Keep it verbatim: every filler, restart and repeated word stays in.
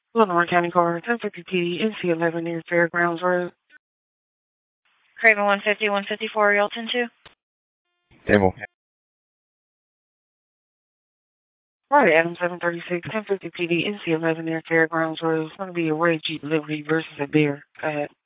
Lenore County Car, ten fifty P, N C eleven near Fairgrounds Road. Craven one fifty, one fifty-four, Yelton two. Table. Right, Adam seven thirty-six, ten fifty P D, N C eleven near Fairgrounds Road. It's going to be a Ray Jeep Liberty versus a Bear. Go ahead.